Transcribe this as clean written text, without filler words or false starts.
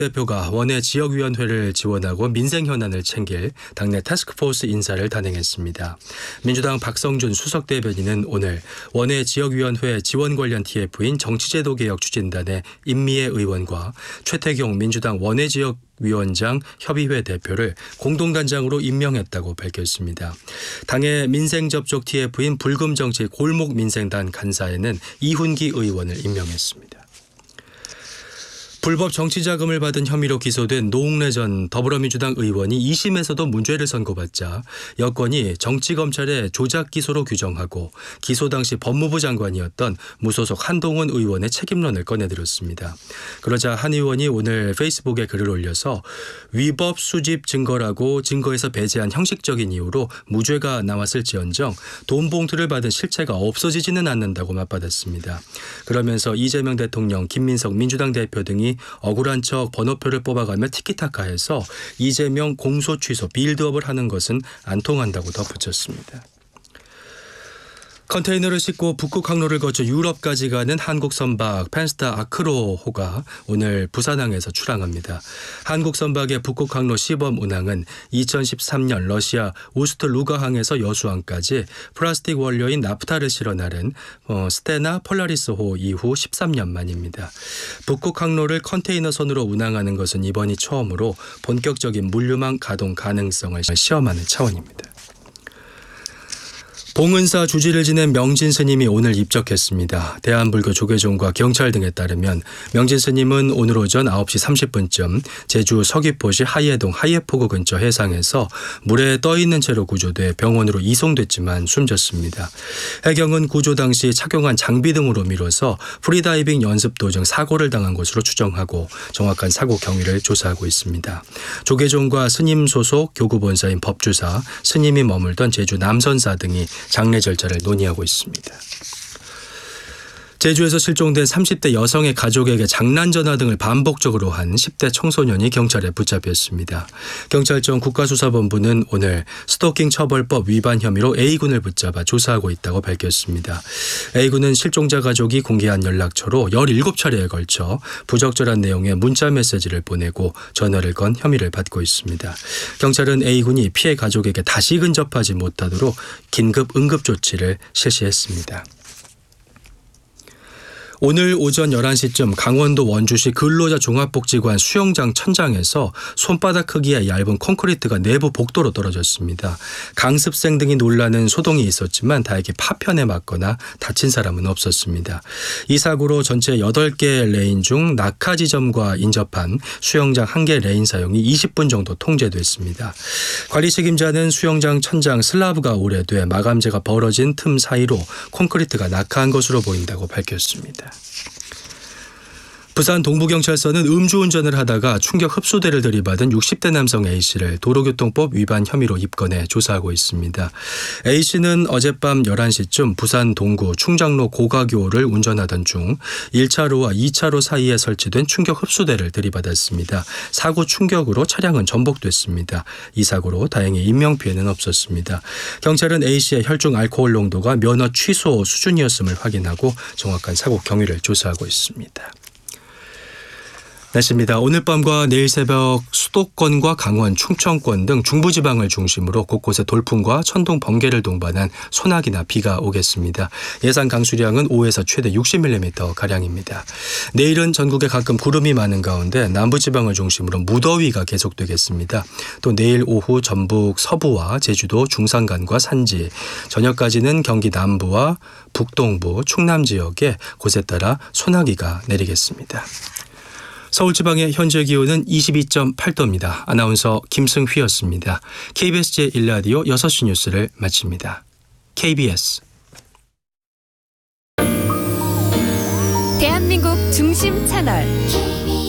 대표가 원외 지역위원회를 지원하고 민생 현안을 챙길 당내 태스크포스 인사를 단행했습니다. 민주당 박성준 수석대변인은 오늘 원외 지역위원회 지원 관련 TF인 정치제도 개혁 추진단의 임미애 의원과 최태경 민주당 원외 지역위원장 협의회 대표를 공동단장으로 임명했다고 밝혔습니다. 당의 민생접촉 TF인 불금정치 골목민생단 간사에는 이훈기 의원을 임명했습니다. 불법 정치자금을 받은 혐의로 기소된 노웅래 전 더불어민주당 의원이 2심에서도 무죄를 선고받자 여권이 정치검찰의 조작 기소로 규정하고 기소 당시 법무부 장관이었던 무소속 한동훈 의원의 책임론을 꺼내들었습니다. 그러자 한 의원이 오늘 페이스북에 글을 올려서 위법 수집 증거라고 증거에서 배제한 형식적인 이유로 무죄가 나왔을지언정 돈 봉투를 받은 실체가 없어지지는 않는다고 맞받았습니다. 그러면서 이재명 대통령, 김민석 민주당 대표 등이 억울한 척 번호표를 뽑아가며 티키타카해서 이재명 공소 취소 빌드업을 하는 것은 안 통한다고 덧붙였습니다. 컨테이너를 싣고 북극 항로를 거쳐 유럽까지 가는 한국 선박 펜스타 아크로호가 오늘 부산항에서 출항합니다. 한국 선박의 북극 항로 시범 운항은 2013년 러시아 우스트루가항에서 여수항까지 플라스틱 원료인 나프타를 실어 나른 스테나 폴라리스호 이후 13년 만입니다. 북극 항로를 컨테이너선으로 운항하는 것은 이번이 처음으로 본격적인 물류망 가동 가능성을 시험하는 차원입니다. 봉은사 주지를 지낸 명진 스님이 오늘 입적했습니다. 대한불교 조계종과 경찰 등에 따르면 명진 스님은 오늘 오전 9시 30분쯤 제주 서귀포시 하예동 하예포구 근처 해상에서 물에 떠 있는 채로 구조돼 병원으로 이송됐지만 숨졌습니다. 해경은 구조 당시 착용한 장비 등으로 미뤄서 프리다이빙 연습 도중 사고를 당한 것으로 추정하고 정확한 사고 경위를 조사하고 있습니다. 조계종과 스님 소속 교구본사인 법주사, 스님이 머물던 제주 남선사 등이 장례 절차를 논의하고 있습니다. 제주에서 실종된 30대 여성의 가족에게 장난 전화 등을 반복적으로 한 10대 청소년이 경찰에 붙잡혔습니다. 경찰청 국가수사본부는 오늘 스토킹 처벌법 위반 혐의로 A군을 붙잡아 조사하고 있다고 밝혔습니다. A군은 실종자 가족이 공개한 연락처로 17차례에 걸쳐 부적절한 내용의 문자 메시지를 보내고 전화를 건 혐의를 받고 있습니다. 경찰은 A군이 피해 가족에게 다시 근접하지 못하도록 긴급 응급조치를 실시했습니다. 오늘 오전 11시쯤 강원도 원주시 근로자 종합복지관 수영장 천장에서 손바닥 크기의 얇은 콘크리트가 내부 복도로 떨어졌습니다. 강습생 등이 놀라는 소동이 있었지만 다행히 파편에 맞거나 다친 사람은 없었습니다. 이 사고로 전체 8개 레인 중 낙하 지점과 인접한 수영장 1개 레인 사용이 20분 정도 통제됐습니다. 관리 책임자는 수영장 천장 슬라브가 오래돼 마감재가 벌어진 틈 사이로 콘크리트가 낙하한 것으로 보인다고 밝혔습니다. 부산 동부경찰서는 음주운전을 하다가 충격 흡수대를 들이받은 60대 남성 A씨를 도로교통법 위반 혐의로 입건해 조사하고 있습니다. A씨는 어젯밤 11시쯤 부산 동구 충장로 고가교를 운전하던 중 1차로와 2차로 사이에 설치된 충격 흡수대를 들이받았습니다. 사고 충격으로 차량은 전복됐습니다. 이 사고로 다행히 인명피해는 없었습니다. 경찰은 A씨의 혈중 알코올 농도가 면허 취소 수준이었음을 확인하고 정확한 사고 경위를 조사하고 있습니다. 날씨입니다. 오늘 밤과 내일 새벽 수도권과 강원, 충청권 등 중부지방을 중심으로 곳곳에 돌풍과 천둥, 번개를 동반한 소나기나 비가 오겠습니다. 예상 강수량은 5에서 최대 60mm가량입니다. 내일은 전국에 가끔 구름이 많은 가운데 남부지방을 중심으로 무더위가 계속되겠습니다. 또 내일 오후 전북 서부와 제주도 중산간과 산지, 저녁까지는 경기 남부와 북동부, 충남 지역에 곳에 따라 소나기가 내리겠습니다. 서울지방의 현재 기온은 22.8도입니다. 아나운서 김승휘였습니다. KBS 제1라디오 6시 뉴스를 마칩니다. KBS 대한민국 중심 채널